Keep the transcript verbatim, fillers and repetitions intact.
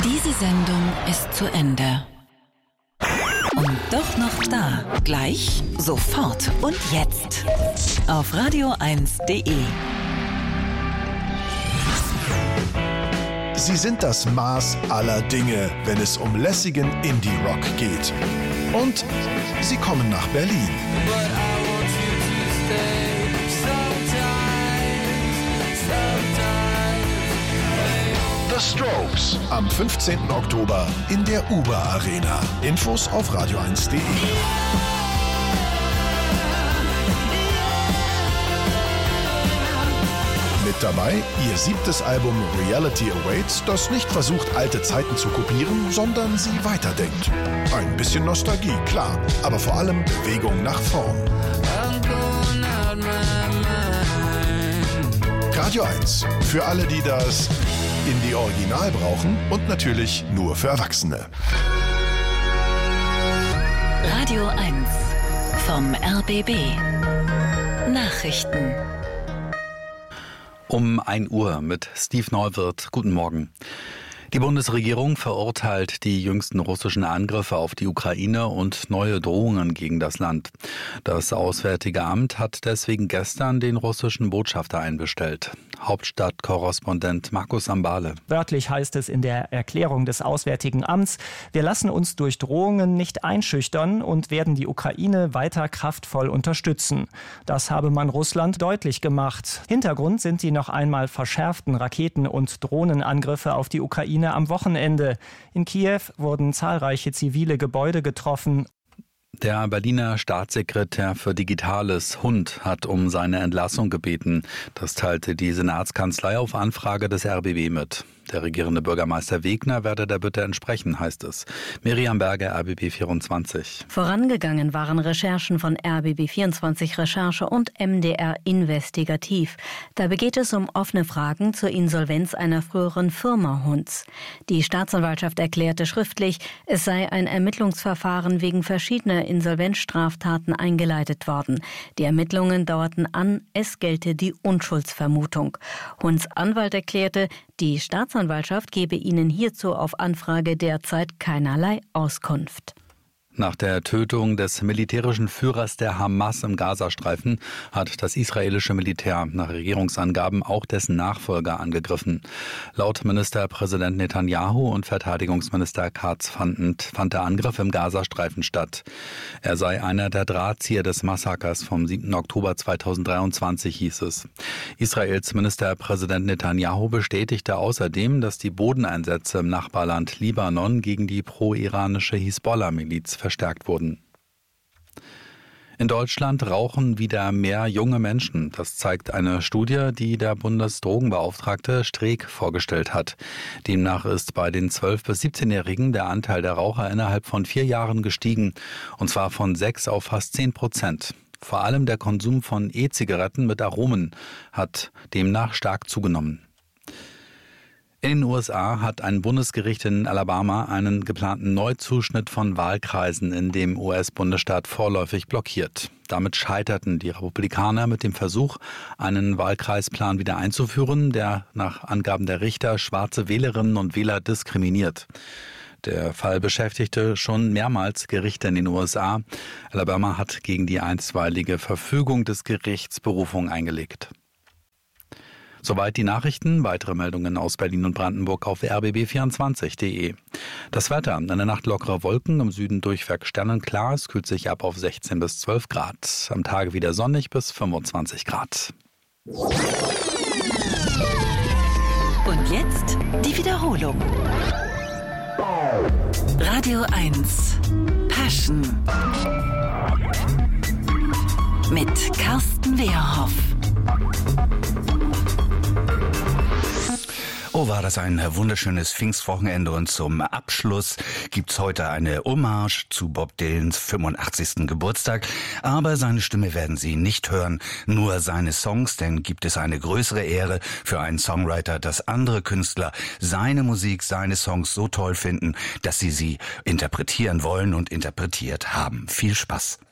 Diese Sendung ist zu Ende. Und doch noch da. Gleich, sofort und jetzt. Auf radio eins punkt de. Sie sind das Maß aller Dinge, wenn es um lässigen Indie-Rock geht. Und sie kommen nach Berlin. The Strokes am fünfzehnten Oktober in der Uber Arena. Infos auf radio eins punkt de. Mit dabei ihr siebtes Album Reality Awaits, das nicht versucht, alte Zeiten zu kopieren, sondern sie weiterdenkt. Ein bisschen Nostalgie, klar, aber vor allem Bewegung nach vorn. Radio eins, für alle, die das Indie-Original brauchen und natürlich nur für Erwachsene. Radio eins vom R B B. Nachrichten. Um ein Uhr mit Steve Neuwirth. Guten Morgen. Die Bundesregierung verurteilt die jüngsten russischen Angriffe auf die Ukraine und neue Drohungen gegen das Land. Das Auswärtige Amt hat deswegen gestern den russischen Botschafter einbestellt. Hauptstadtkorrespondent Markus Ambale. Wörtlich heißt es in der Erklärung des Auswärtigen Amts: Wir lassen uns durch Drohungen nicht einschüchtern und werden die Ukraine weiter kraftvoll unterstützen. Das habe man Russland deutlich gemacht. Hintergrund sind die noch einmal verschärften Raketen- und Drohnenangriffe auf die Ukraine am Wochenende. In Kiew wurden zahlreiche zivile Gebäude getroffen. Der Berliner Staatssekretär für Digitales, Hund, hat um seine Entlassung gebeten. Das teilte die Senatskanzlei auf Anfrage des R B B mit. Der regierende Bürgermeister Wegner werde der Bitte entsprechen, heißt es. Miriam Berger, R B B vierundzwanzig. Vorangegangen waren Recherchen von R B B vierundzwanzig Recherche und M D R Investigativ. Dabei geht es um offene Fragen zur Insolvenz einer früheren Firma Hunds. Die Staatsanwaltschaft erklärte schriftlich, es sei ein Ermittlungsverfahren wegen verschiedener Insolvenzstraftaten eingeleitet worden. Die Ermittlungen dauerten an, es gelte die Unschuldsvermutung. Hunds Anwalt erklärte, die Staatsanwaltschaft gebe ihnen hierzu auf Anfrage derzeit keinerlei Auskunft. Nach der Tötung des militärischen Führers der Hamas im Gazastreifen hat das israelische Militär nach Regierungsangaben auch dessen Nachfolger angegriffen. Laut Ministerpräsident Netanyahu und Verteidigungsminister Katz fanden, fand der Angriff im Gazastreifen statt. Er sei einer der Drahtzieher des Massakers vom siebten Oktober zweitausenddreiundzwanzig, hieß es. Israels Ministerpräsident Netanyahu bestätigte außerdem, dass die Bodeneinsätze im Nachbarland Libanon gegen die pro-iranische Hisbollah-Miliz verstärkt wurden. In Deutschland rauchen wieder mehr junge Menschen. Das zeigt eine Studie, die der Bundesdrogenbeauftragte Streeck vorgestellt hat. Demnach ist bei den zwölf- bis siebzehnjährigen der Anteil der Raucher innerhalb von vier Jahren gestiegen, und zwar von sechs auf fast zehn Prozent. Vor allem der Konsum von E-Zigaretten mit Aromen hat demnach stark zugenommen. In den U S A hat ein Bundesgericht in Alabama einen geplanten Neuzuschnitt von Wahlkreisen in dem U S-Bundesstaat vorläufig blockiert. Damit scheiterten die Republikaner mit dem Versuch, einen Wahlkreisplan wieder einzuführen, der nach Angaben der Richter schwarze Wählerinnen und Wähler diskriminiert. Der Fall beschäftigte schon mehrmals Gerichte in den U S A. Alabama hat gegen die einstweilige Verfügung des Gerichts Berufung eingelegt. Soweit die Nachrichten. Weitere Meldungen aus Berlin und Brandenburg auf r b b vierundzwanzig punkt de. Das Wetter. In der Nacht lockere Wolken, im Süden durchweg sternenklar. Es kühlt sich ab auf sechzehn bis zwölf Grad. Am Tage wieder sonnig bis fünfundzwanzig Grad. Und jetzt die Wiederholung. Radio eins Passion mit Carsten Wehrhoff. Oh, war das ein wunderschönes Pfingstwochenende, und zum Abschluss gibt's heute eine Hommage zu Bob Dylans fünfundachtzigsten Geburtstag. Aber seine Stimme werden Sie nicht hören, nur seine Songs, denn gibt es eine größere Ehre für einen Songwriter, dass andere Künstler seine Musik, seine Songs so toll finden, dass sie sie interpretieren wollen und interpretiert haben. Viel Spaß!